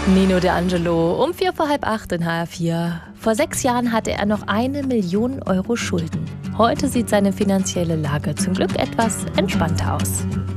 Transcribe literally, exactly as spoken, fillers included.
Nino D'Angelo um vier vor halb acht in H R vier. Vor sechs Jahren hatte er noch eine Million Euro Schulden. Heute sieht seine finanzielle Lage zum Glück etwas entspannter aus.